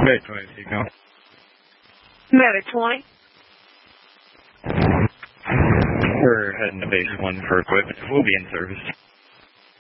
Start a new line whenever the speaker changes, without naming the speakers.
Medic 20, Seagull.
Medic 20.
We're heading to base 1 for equipment. We'll be in service.